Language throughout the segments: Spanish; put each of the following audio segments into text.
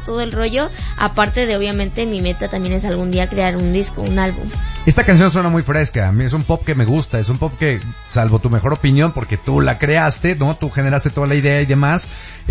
todo el rollo, aparte de obviamente mi meta también es algún día crear un disco, un álbum. Esta canción suena muy fresca, a mí es un pop que me gusta, es un pop que, salvo tu mejor opinión, porque tú la creaste, ¿no? Tú generaste toda la idea y demás,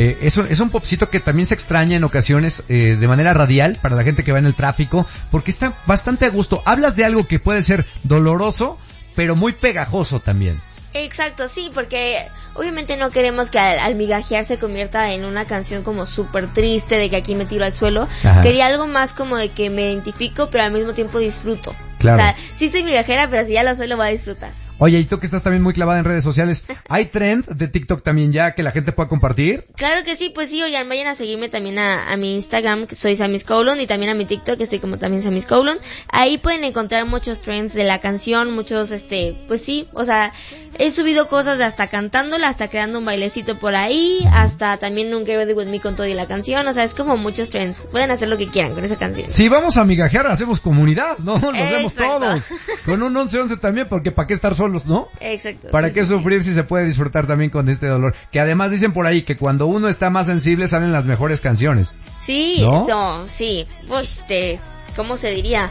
es un popcito que también se extraña en ocasiones de manera radial para la gente que va en el tráfico, porque está bastante a gusto. Hablas de algo que puede ser doloroso, pero muy pegajoso también. Exacto, sí, porque obviamente no queremos que al migajear se convierta en una canción como súper triste de que aquí me tiro al suelo. Ajá. Quería algo más como de que me identifico, pero al mismo tiempo disfruto. Claro. O sea, sí soy migajera, pero si ya lo soy, lo voy a disfrutar. Oye, y tú que estás también muy clavada en redes sociales, ¿hay trend de TikTok también ya que la gente pueda compartir? Claro que sí, pues sí, oigan, vayan a seguirme también a mi Instagram, que soy Sammy Skowlund, y también a mi TikTok, que estoy como también Sammy Skowlund. Ahí pueden encontrar muchos trends de la canción, muchos, pues sí, o sea, he subido cosas de hasta cantándola, hasta creando un bailecito por ahí, hasta también un Get Ready With Me con todo y la canción, o sea, es como muchos trends. Pueden hacer lo que quieran con esa canción. Si vamos a migajear, hacemos comunidad, ¿no? Nos vemos todos. Con un 11-11 también, porque ¿para qué estar solos, no? Exacto. ¿Para qué sufrir si se puede disfrutar también con este dolor? Que además dicen por ahí que cuando uno está más sensible salen las mejores canciones. Sí, ¿no? Sí. Pues ¿cómo se diría?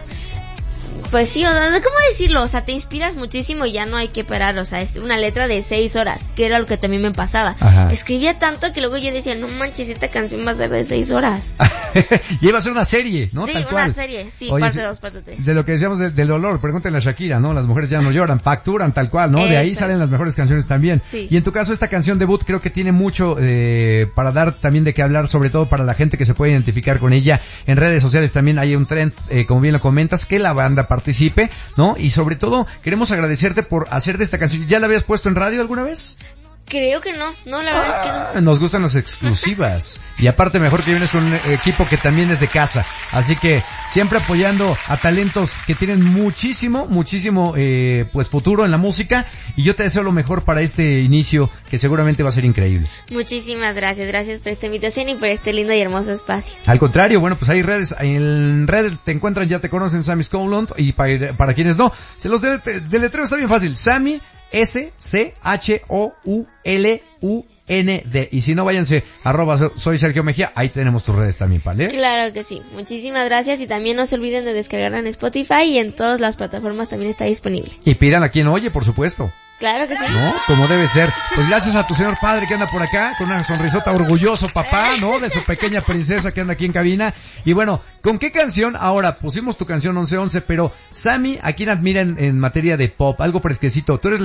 Pues sí, o sea, ¿cómo decirlo? O sea, te inspiras muchísimo y ya no hay que parar, o sea, es una letra de 6 horas, que era lo que también me pasaba. Ajá. Escribía tanto que luego yo decía, no manches, esta canción va a ser de 6 horas. Y iba a ser una serie, ¿no? Sí, tal cual. Una serie, sí, oye, parte 2, parte 3. De lo que decíamos del dolor, pregúntenle a Shakira, ¿no? Las mujeres ya no lloran, facturan tal cual, ¿no? De ahí salen las mejores canciones también. Sí. Y en tu caso, esta canción debut creo que tiene mucho para dar también de qué hablar, sobre todo para la gente que se puede identificar con ella. En redes sociales también hay un trend, como bien lo comentas, que la banda participe, ¿no? Y sobre todo, queremos agradecerte por hacer de esta canción. ¿Ya la habías puesto en radio alguna vez? Creo que no, la verdad es que no. Nos gustan las exclusivas. Y aparte mejor que vienes con un equipo que también es de casa. Así que siempre apoyando a talentos que tienen muchísimo, pues futuro en la música. Y yo te deseo lo mejor para este inicio, que seguramente va a ser increíble. Muchísimas gracias por esta invitación y por este lindo y hermoso espacio. Al contrario, bueno, pues hay redes, en red te encuentran, ya te conocen, Sammy Skowlund, y para quienes no, se los deletreo está bien fácil, Sammy SCHOULUND. Y si no, váyanse @soy Sergio Mejía, ahí tenemos tus redes también, ¿vale? Claro que sí, muchísimas gracias y también no se olviden de descargarla en Spotify y en todas las plataformas también está disponible. Y pidan a quien oye, por supuesto. Claro que sí. ¿No? Como debe ser. Pues gracias a tu señor padre que anda por acá, con una sonrisota, orgulloso papá, ¿no? De su pequeña princesa que anda aquí en cabina. Y bueno, ¿con qué canción? Ahora, pusimos tu canción 11-11, pero Sammy, ¿a quién admira en materia de pop? Algo fresquecito. Tú eres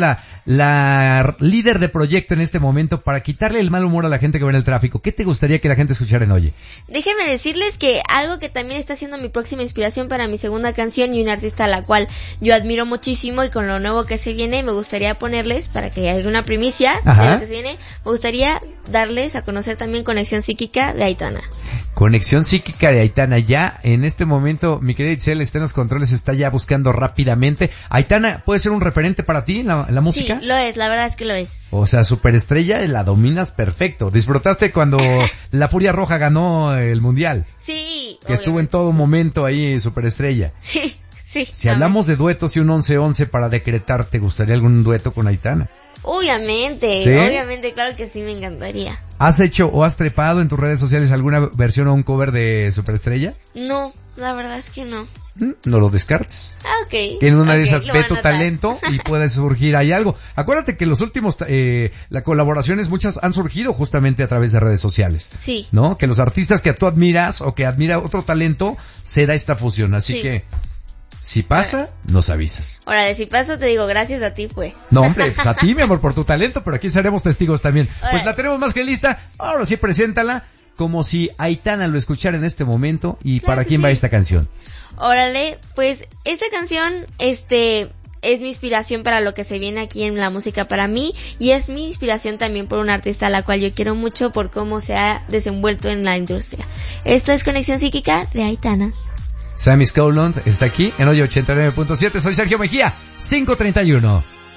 la líder de proyecto en este momento para quitarle el mal humor a la gente que va en el tráfico. ¿Qué te gustaría que la gente escuchara en Oye? Déjenme decirles que algo que también está siendo mi próxima inspiración para mi segunda canción y una artista a la cual yo admiro muchísimo y con lo nuevo que se viene, me gustaría ponerles, para que haya una primicia de lo que se viene, me gustaría darles a conocer también Conexión Psíquica de Aitana. Conexión Psíquica de Aitana, ya en este momento, mi querida Itzel, está en los controles, está ya buscando rápidamente. Aitana, ¿puede ser un referente para ti en la música? Sí, lo es, la verdad es que lo es. O sea, superestrella, la dominas perfecto. ¿Disfrutaste cuando la Furia Roja ganó el Mundial? Sí. Que estuvo en todo momento ahí, superestrella. Sí. Sí, si hablamos de duetos y un 11-11 para decretar, ¿te gustaría algún dueto con Aitana? Obviamente, ¿sí? Obviamente, claro que sí, me encantaría. ¿Has hecho o has trepado en tus redes sociales alguna versión o un cover de Superestrella? No, la verdad es que no. No lo descartes. Ok. Que en una de esas ve tu talento y puede surgir ahí algo. Acuérdate que los últimos, las colaboraciones muchas han surgido justamente a través de redes sociales. Sí. ¿No? Que los artistas que tú admiras o que admira otro talento, se da esta fusión. Así que, si pasa, nos avisas. Ahora, de si pasa, te digo, gracias a ti fue. No, hombre, pues a ti, mi amor, por tu talento, pero aquí seremos testigos también. Pues la tenemos más que lista. Ahora sí, preséntala como si Aitana lo escuchara en este momento. ¿Y claro para quién va esta canción? Órale, pues esta canción, es mi inspiración para lo que se viene aquí en la música para mí y es mi inspiración también por una artista a la cual yo quiero mucho por cómo se ha desenvuelto en la industria. Esto es Conexión Psíquica de Aitana. Sammy Skowlund está aquí en Oye 89.7. Soy Sergio Mejía, 5:31.